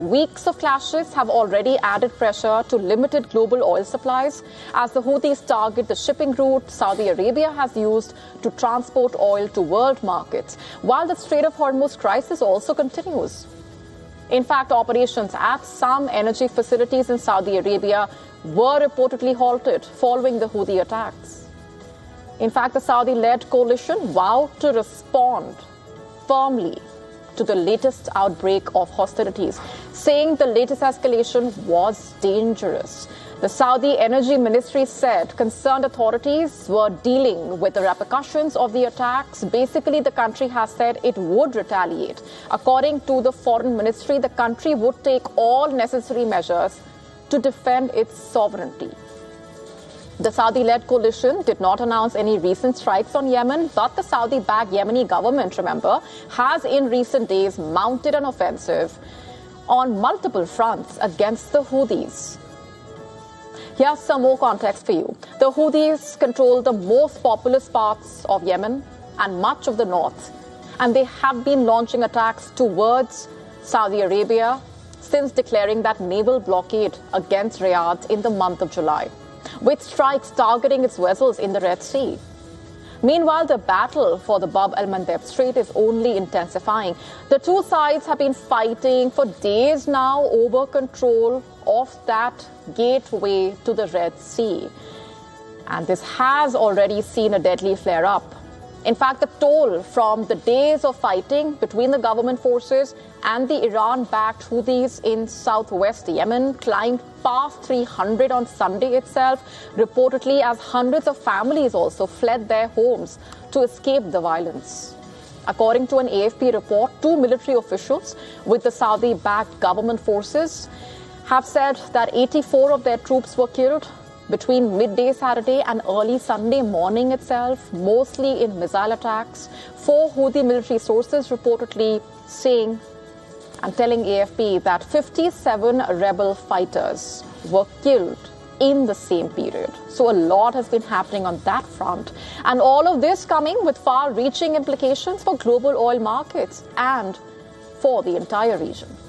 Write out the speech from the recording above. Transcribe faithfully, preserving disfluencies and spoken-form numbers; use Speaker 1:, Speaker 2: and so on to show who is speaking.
Speaker 1: Weeks of clashes have already added pressure to limited global oil supplies as the Houthis target the shipping route Saudi Arabia has used to transport oil to world markets, while the Strait of Hormuz crisis also continues. In fact, operations at some energy facilities in Saudi Arabia were reportedly halted following the Houthi attacks. In fact, the Saudi-led coalition vowed to respond firmly to the latest outbreak of hostilities, saying the latest escalation was dangerous. The Saudi Energy Ministry said concerned authorities were dealing with the repercussions of the attacks. Basically, the country has said it would retaliate. According to the Foreign Ministry, the country would take all necessary measures to defend its sovereignty. The Saudi-led coalition did not announce any recent strikes on Yemen, but the Saudi-backed Yemeni government, remember, has in recent days mounted an offensive on multiple fronts against the Houthis. Here's some more context for you. The Houthis control the most populous parts of Yemen and much of the north, and they have been launching attacks towards Saudi Arabia since declaring that naval blockade against Riyadh in the month of July, with strikes targeting its vessels in the Red Sea. Meanwhile, the battle for the Bab el-Mandeb Strait is only intensifying. The two sides have been fighting for days now over control of that gateway to the Red Sea. And this has already seen a deadly flare-up. In fact, the toll from the days of fighting between the government forces and the Iran-backed Houthis in southwest Yemen climbed past three hundred on Sunday itself, reportedly as hundreds of families also fled their homes to escape the violence. According to an A F P report, two military officials with the Saudi-backed government forces have said that eighty-four of their troops were killed between midday Saturday and early Sunday morning itself, mostly in missile attacks. Four Houthi military sources reportedly saying and telling A F P that fifty-seven rebel fighters were killed in the same period. So a lot has been happening on that front. And all of this coming with far-reaching implications for global oil markets and for the entire region.